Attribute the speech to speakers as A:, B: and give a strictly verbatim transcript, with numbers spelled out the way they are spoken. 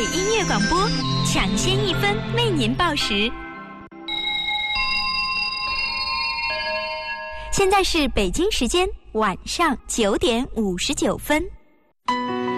A: 音乐广播，抢先一分为您报时。现在是北京时间晚上九点五十九分。